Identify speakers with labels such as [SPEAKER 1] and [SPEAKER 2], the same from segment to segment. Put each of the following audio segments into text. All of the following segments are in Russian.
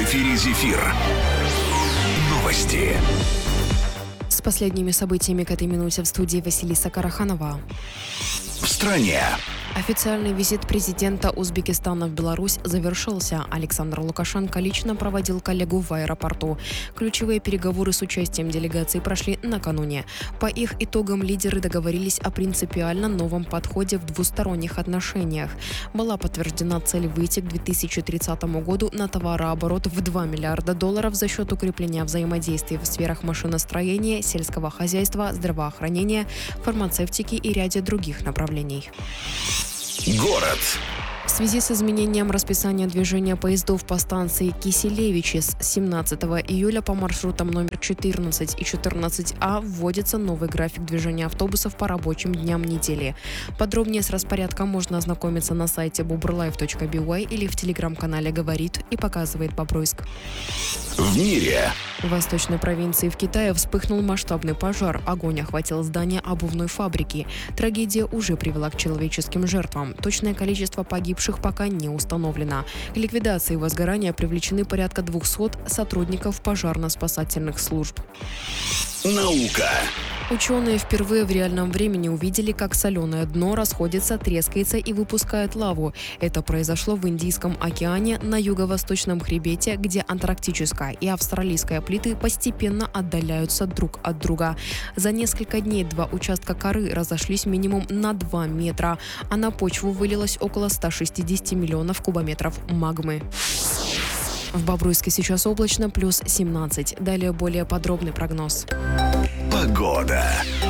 [SPEAKER 1] эфире «Зефир». Новости.
[SPEAKER 2] С последними событиями к этой минуте в студии Василиса Караханова.
[SPEAKER 1] В стране.
[SPEAKER 2] Официальный визит президента Узбекистана в Беларусь завершился. Александр Лукашенко лично проводил коллегу в аэропорту. Ключевые переговоры с участием делегации прошли накануне. По их итогам лидеры договорились о принципиально новом подходе в двусторонних отношениях. Была подтверждена цель выйти к 2030 году на товарооборот в $2 миллиарда за счет укрепления взаимодействия в сферах машиностроения, сельского хозяйства, здравоохранения, фармацевтики и ряде других направлений.
[SPEAKER 1] Город.
[SPEAKER 2] В связи с изменением расписания движения поездов по станции Киселевичи с 17 июля по маршрутам номер 14 и 14А вводится новый график движения автобусов по рабочим дням недели. Подробнее с распорядком можно ознакомиться на сайте buberlife.by или в телеграм-канале «Говорит» и показывает Бобруйск.
[SPEAKER 1] В мире.
[SPEAKER 2] В восточной провинции в Китае вспыхнул масштабный пожар. Огонь охватил здание обувной фабрики. Трагедия уже привела к человеческим жертвам. Точное количество погибших пока не установлено. К ликвидации возгорания привлечены порядка 200 сотрудников пожарно-спасательных служб.
[SPEAKER 1] Наука.
[SPEAKER 2] Ученые впервые в реальном времени увидели, как соленое дно расходится, трескается и выпускает лаву. Это произошло в Индийском океане на юго-восточном хребете, где антарктическая и австралийская плиты постепенно отдаляются друг от друга. За несколько дней два участка коры разошлись минимум на 2 метра, а на почву вылилось около 160 миллионов кубометров магмы. В Бобруйске сейчас облачно, плюс 17. Далее более подробный прогноз.
[SPEAKER 1] Погода.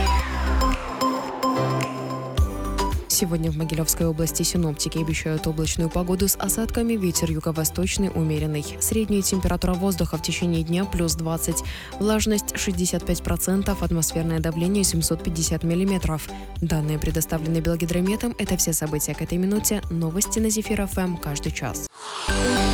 [SPEAKER 2] Сегодня в Могилевской области синоптики обещают облачную погоду с осадками, ветер юго-восточный умеренный. Средняя температура воздуха в течение дня плюс 20, влажность 65%, атмосферное давление 750 миллиметров. Данные предоставлены Белгидрометом. Это все события к этой минуте. Новости на Зефир ФМ каждый час.